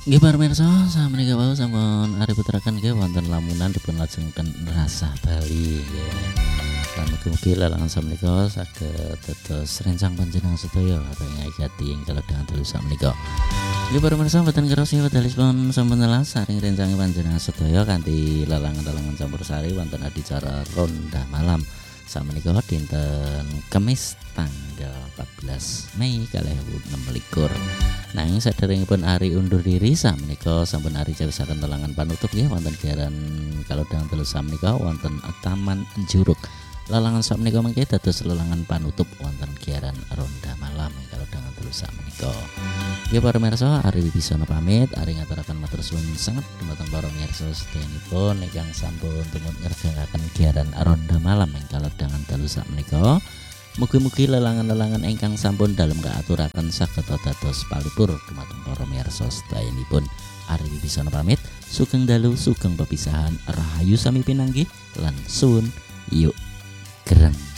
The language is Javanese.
Nggih pamirsa, sakmenika wau sampun ari putrakan nggih wonten lamunan dipun lajengaken Rasah Bali nggih. Lan mugi-mugi lelahan sakmenika saged dados rencang panjenengan sedaya ing ati ing kalodhangan dalu sakmenika. Nggih pamirsa mboten ngerosi wedalipun sampun telas saring rencange panjenengan sedaya kanthi lelangan-lelangan campursari wonten adicara Ronda Malam. Sakmenika dinten Kamis tanggal 14 Mei 2026. Nanging saderengipun ari undur diri sakmenika sampun ari cawisaken lelangan panutup nggih wonten giaran kalodhangan telu sakmenika wonten Taman Juruk. Lelangan sakmenika mangke dados lelangan panutup wonten giaran Ronda Malam ing kalodhangan telu sakmenika. Nggih para mirsa, ari Wibisana pamit, ari ngaturaken matur suwun sanget dumateng para mirsa sedayanipun ingkang sampun tumut ngerjakaken giaran Ronda Malam ing kalodhangan telu sakmenika. Mugi-mugi lelangan-lelangan ingkang sampun dalem kaaturaken saged dados palipur dumateng para mirsa sedayanipun. Ari Wibisana pamit, sugeng dalu, sugeng pepisahan, rahayu sami pinanggih lan suwun yuk gereng.